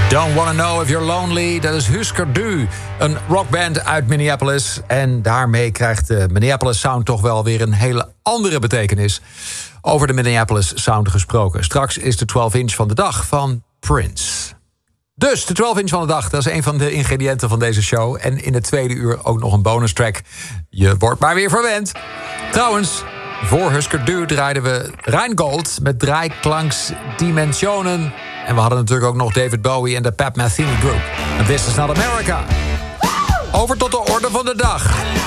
Don't Wanna Know If You're Lonely. Dat is Husker Du, een rockband uit Minneapolis. En daarmee krijgt de Minneapolis Sound toch wel weer een hele andere betekenis. Over de Minneapolis Sound gesproken. Straks is de 12-inch van de dag van Prince. Dus de 12-inch van de dag, dat is een van de ingrediënten van deze show. En in het tweede uur ook nog een bonus track. Je wordt maar weer verwend. Trouwens, voor Husker Du draaiden we Rheingold met Dreiklanks Dimensionen. En we hadden natuurlijk ook nog David Bowie en de Pat Metheny Group. En This is Not America. Over tot de orde van de dag.